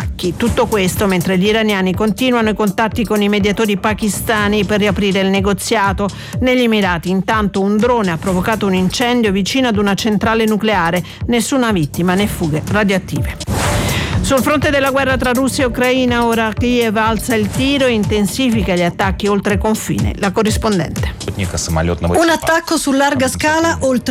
attacchi. Tutto questo mentre gli iraniani continuano i contatti con i mediatori pakistani per riaprire il negoziato. Negli Emirati intanto un drone ha provocato un incendio vicino ad una centrale nucleare, nessuna vittima né fughe radioattive. Sul fronte della guerra tra Russia e Ucraina, ora Kiev alza il tiro e intensifica gli attacchi oltre confine. La corrispondente. Un attacco su larga scala oltre